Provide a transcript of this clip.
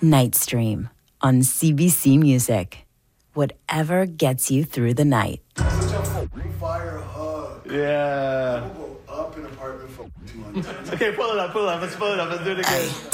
Night Stream on CBC Music. Whatever gets you through the night. Such a fire hug. Yeah. I'm gonna go up an apartment for 200. Okay, pull it up. Let's pull it up. Let's do it again.